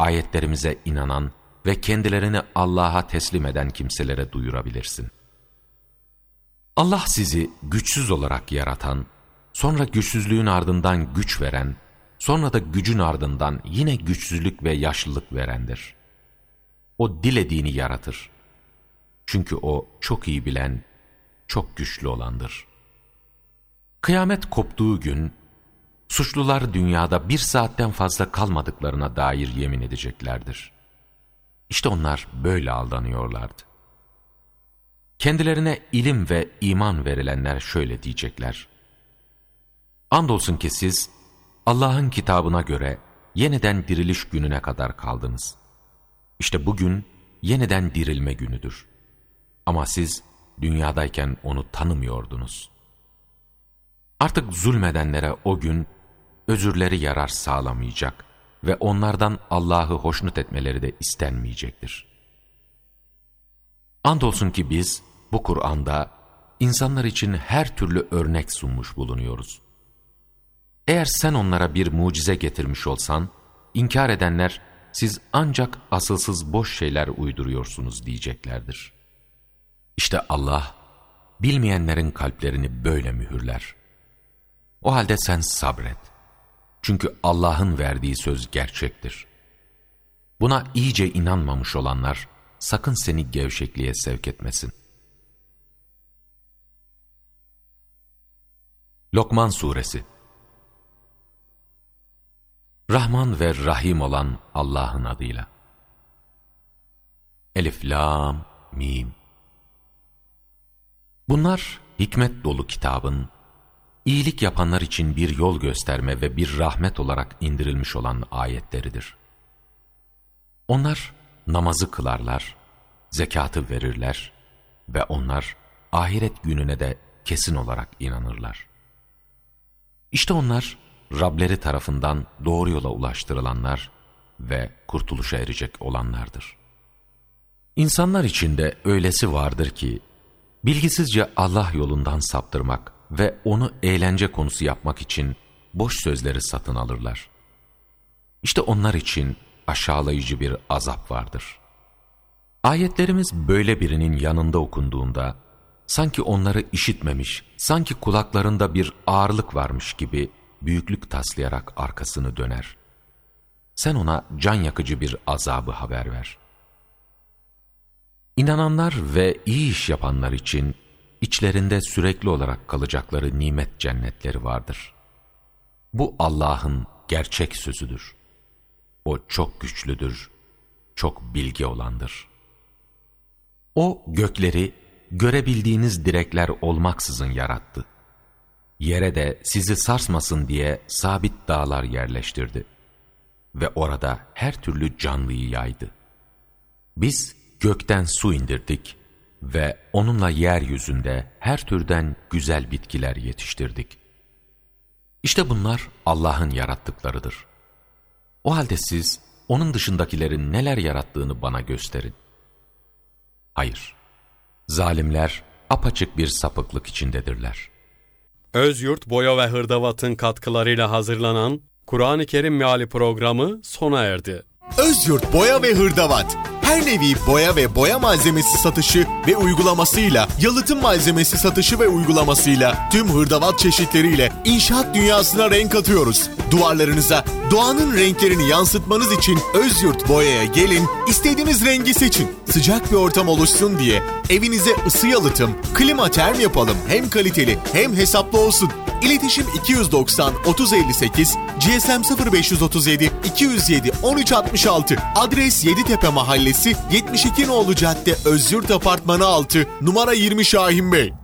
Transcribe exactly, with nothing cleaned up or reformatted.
ayetlerimize inanan ve kendilerini Allah'a teslim eden kimselere duyurabilirsin. Allah sizi güçsüz olarak yaratan, sonra güçsüzlüğün ardından güç veren, sonra da gücün ardından yine güçsüzlük ve yaşlılık verendir. O dilediğini yaratır. Çünkü o çok iyi bilen, çok güçlü olandır. Kıyamet koptuğu gün, suçlular dünyada bir saatten fazla kalmadıklarına dair yemin edeceklerdir. İşte onlar böyle aldanıyorlardı. Kendilerine ilim ve iman verilenler şöyle diyecekler: andolsun ki siz Allah'ın kitabına göre yeniden diriliş gününe kadar kaldınız. İşte bugün yeniden dirilme günüdür. Ama siz dünyadayken onu tanımıyordunuz. Artık zulmedenlere o gün özürleri yarar sağlamayacak ve onlardan Allah'ı hoşnut etmeleri de istenmeyecektir. Andolsun ki biz bu Kur'an'da insanlar için her türlü örnek sunmuş bulunuyoruz. Eğer sen onlara bir mucize getirmiş olsan, inkar edenler siz ancak asılsız boş şeyler uyduruyorsunuz diyeceklerdir. İşte Allah, bilmeyenlerin kalplerini böyle mühürler. O halde sen sabret. Çünkü Allah'ın verdiği söz gerçektir. Buna iyice inanmamış olanlar, sakın seni gevşekliğe sevk etmesin. Lokman Suresi. Rahman ve Rahim olan Allah'ın adıyla. Elif, Lam, Mim. Bunlar hikmet dolu kitabın, iyilik yapanlar için bir yol gösterme ve bir rahmet olarak indirilmiş olan ayetleridir. Onlar namazı kılarlar, zekatı verirler ve onlar ahiret gününe de kesin olarak inanırlar. İşte onlar Rableri tarafından doğru yola ulaştırılanlar ve kurtuluşa erecek olanlardır. İnsanlar içinde öylesi vardır ki, bilgisizce Allah yolundan saptırmak ve onu eğlence konusu yapmak için boş sözleri satın alırlar. İşte onlar için aşağılayıcı bir azap vardır. Ayetlerimiz böyle birinin yanında okunduğunda, sanki onları işitmemiş, sanki kulaklarında bir ağırlık varmış gibi büyüklük taslayarak arkasını döner. Sen ona can yakıcı bir azabı haber ver. İnananlar ve iyi iş yapanlar için içlerinde sürekli olarak kalacakları nimet cennetleri vardır. Bu Allah'ın gerçek sözüdür. O çok güçlüdür, çok bilge olandır. O gökleri görebildiğiniz direkler olmaksızın yarattı. Yere de sizi sarsmasın diye sabit dağlar yerleştirdi. Ve orada her türlü canlıyı yaydı. Biz gökten su indirdik ve onunla yeryüzünde her türden güzel bitkiler yetiştirdik. İşte bunlar Allah'ın yarattıklarıdır. O halde siz onun dışındakilerin neler yarattığını bana gösterin. Hayır, zalimler apaçık bir sapıklık içindedirler. Özyurt Boya ve Hırdavat'ın katkılarıyla hazırlanan Kur'an-ı Kerim Meali programı sona erdi. Özyurt Boya ve Hırdavat, her nevi boya ve boya malzemesi satışı ve uygulamasıyla, yalıtım malzemesi satışı ve uygulamasıyla tüm hırdavat çeşitleriyle inşaat dünyasına renk atıyoruz. Duvarlarınıza doğanın renklerini yansıtmanız için Özyurt Boya'ya gelin, istediğiniz rengi seçin. Sıcak bir ortam oluşsun diye evinize ısı yalıtım, klima term yapalım. Hem kaliteli hem hesaplı olsun. İletişim iki yüz doksan otuz elli sekiz, G S M sıfır beş otuz yedi iki yüz yedi on üç altmış altı, adres Yeditepe Mahallesi, yetmiş iki Nolu Cadde, Özyurt Apartmanı altı, numara yirmi Şahin Bey.